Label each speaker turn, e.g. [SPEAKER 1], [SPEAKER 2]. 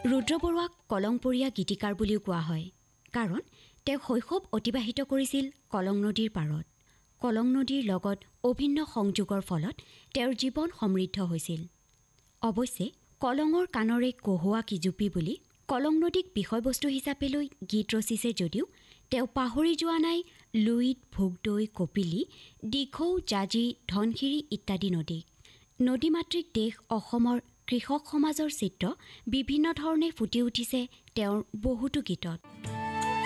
[SPEAKER 1] ৰুদ্ৰ বৰুৱাক কলংপৰীয়া গীতিকাৰ বুলিও কোৱা হয়, কাৰণ তেওঁ শৈশৱ অতিবাহিত কৰিছিল কলং নদীৰ পাৰত। কলং নদীৰ লগত অভিন্ন সংযোগৰ ফলত তেওঁৰ জীৱন সমৃদ্ধ হৈছিল। অৱশ্যে কলঙৰ কাণৰে কহুৱা কিজুপি বুলি কলং নদীক বিষয়বস্তু হিচাপে লৈ গীত ৰচিছে যদিও তেওঁ পাহৰি যোৱা নাই লুইত, ভোগদৈ, কপিলি, দিখৌ, জাঁজি, ধনশিৰি ইত্যাদি নদীক। নদীমাতৃক দেশ অসমৰ কৃষক সমাজৰ চিত্ৰ বিভিন্ন ধৰণে ফুটি উঠিছে তেওঁৰ বহুতো গীতত।